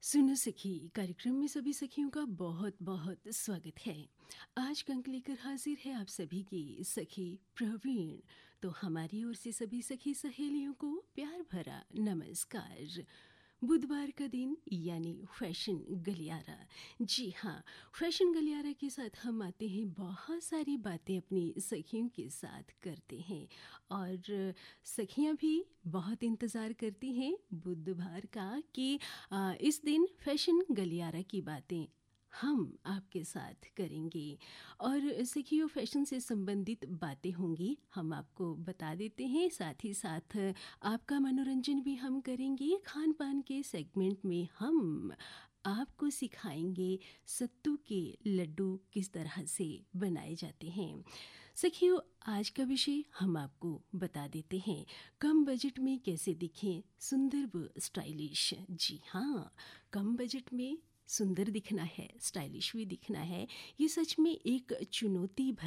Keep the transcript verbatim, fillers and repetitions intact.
सुनो सखी कार्यक्रम में सभी सखियों का बहुत बहुत स्वागत है। आज का अंक लेकर हाजिर है आप सभी की सखी प्रवीण। तो हमारी ओर से सभी सखी सहेलियों को प्यार भरा नमस्कार। बुधवार का दिन यानी फैशन गलियारा। जी हाँ, फैशन गलियारा के साथ हम आते हैं, बहुत सारी बातें अपनी सखियों के साथ करते हैं और सखियां भी बहुत इंतज़ार करती हैं बुधवार का कि आ, इस दिन फैशन गलियारा की बातें हम आपके साथ करेंगे और सखियों फैशन से संबंधित बातें होंगी, हम आपको बता देते हैं। साथ ही साथ आपका मनोरंजन भी हम करेंगे। खान पान के सेगमेंट में हम आपको सिखाएंगे सत्तू के लड्डू किस तरह से बनाए जाते हैं। सखियों, आज का विषय हम आपको बता देते हैं, कम बजट में कैसे दिखें सुंदर व स्टाइलिश। जी हाँ, कम बजट में सुंदर दिखना है, स्टाइलिश भी दिखना है, ये सच में एक चुनौती